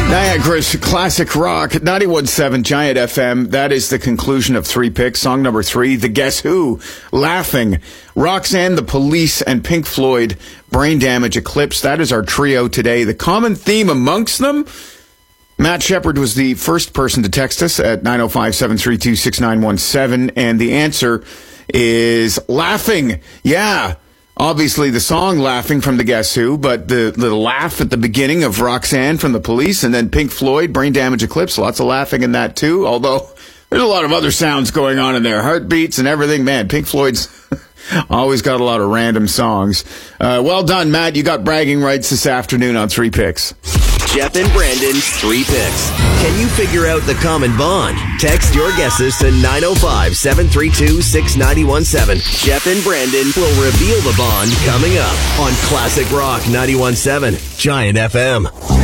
Niagara's Classic Rock, 91.7 Giant FM. That is the conclusion of three picks. Song number 3, The Guess Who, Laughing. Roxanne, The Police, and Pink Floyd, Brain Damage, Eclipse. That is our trio today. The common theme amongst them, Matt Shepard was the first person to text us at 905-732-6917, and the answer is laughing. Yeah. Obviously, the song Laughing from The Guess Who, but the laugh at the beginning of Roxanne from The Police, and then Pink Floyd, Brain Damage, Eclipse. Lots of laughing in that, too, although there's a lot of other sounds going on in there. Heartbeats and everything. Man, Pink Floyd's always got a lot of random songs. Well done, Matt. You got bragging rights this afternoon on three picks. Jeff and Brandon's three picks. Can you figure out the common bond? Text your guesses to 905-732-6917. Jeff and Brandon will reveal the bond coming up on Classic Rock 91.7 Giant FM.